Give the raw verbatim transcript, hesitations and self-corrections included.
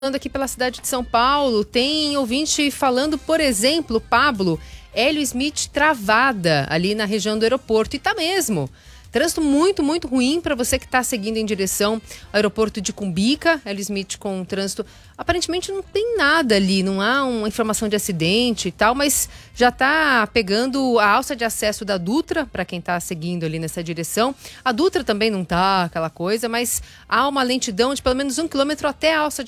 Aqui pela cidade de São Paulo, tem ouvinte falando, por exemplo, Pablo, Hélio Smith travada ali na região do aeroporto, e tá mesmo. Trânsito muito, muito ruim para você que está seguindo em direção ao aeroporto de Cumbica. Hélio Smith com trânsito. Aparentemente não tem nada ali, não há uma informação de acidente e tal, mas já está pegando a alça de acesso da Dutra, para quem está seguindo ali nessa direção. A Dutra também não tá aquela coisa, mas há uma lentidão de pelo menos um quilômetro até a alça de